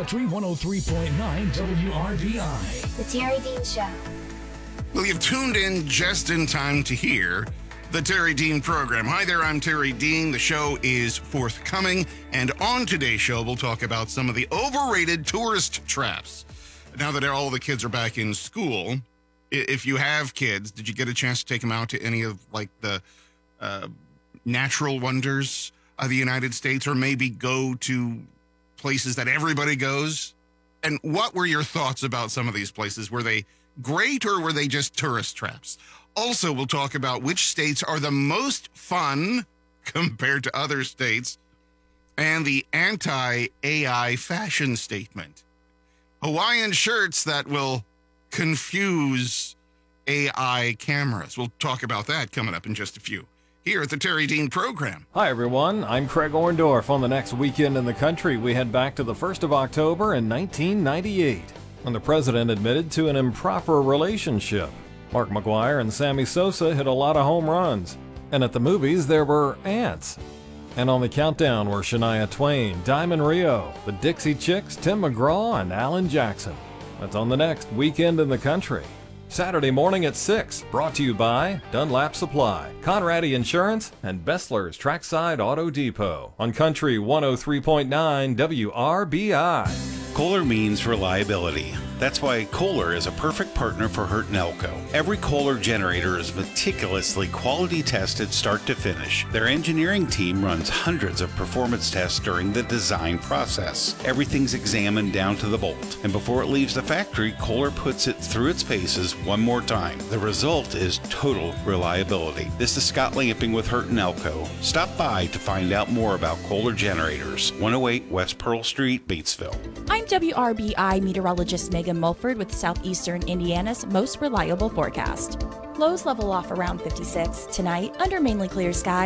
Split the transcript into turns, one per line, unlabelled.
Country 103.9 WRBI.
The Terry Dean Show.
Well, you've tuned in just in time to hear the Terry Dean program. Hi there, I'm Terry Dean. The show is forthcoming, and on today's show, we'll talk about some of the overrated tourist traps. Now that all the kids are back in school, if you have kids, did you get a chance to take them out to any of like the natural wonders of the United States, or maybe go to places that everybody goes? And what were your thoughts about some of these places? Were they great, or were they just tourist traps? Also, we'll talk about which states are the most fun compared to other states, and the anti-AI fashion statement. Hawaiian shirts that will confuse AI cameras. We'll talk about that coming up in just a few, here at the Terry Dean program.
Hi, everyone. I'm Craig Orndorff. On the next weekend in the country, we head back to the 1st of October in 1998, when the president admitted to an improper relationship. Mark McGwire and Sammy Sosa hit a lot of home runs. And at the movies, there were ants. And on the countdown were Shania Twain, Diamond Rio, the Dixie Chicks, Tim McGraw, and Alan Jackson. That's on the next weekend in the country. Saturday morning at 6, brought to you by Dunlap Supply, Conradi Insurance, and Bessler's Trackside Auto Depot on Country 103.9 WRBI.
Kohler means reliability. That's why Kohler is a perfect partner for Hurt and Elko. Every Kohler generator is meticulously quality tested start to finish. Their engineering team runs hundreds of performance tests during the design process. Everything's examined down to the bolt. And before it leaves the factory, Kohler puts it through its paces one more time. The result is total reliability. This is Scott Lamping with Hurt and Elko. Stop by to find out more about Kohler generators. 108 West Pearl Street, Batesville.
I'm WRBI meteorologist Megan Mulford with Southeastern Indiana's most reliable forecast. Lows level off around 56. Tonight, under mainly clear skies.